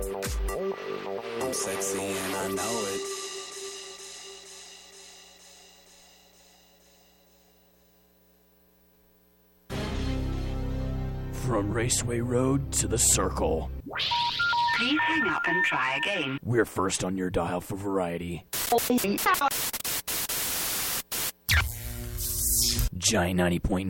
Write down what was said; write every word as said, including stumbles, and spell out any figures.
I'm sexy and I know it. From Raceway Road to the Circle. Please hang up and try again. We're first on your dial for variety. Giant ninety point nine.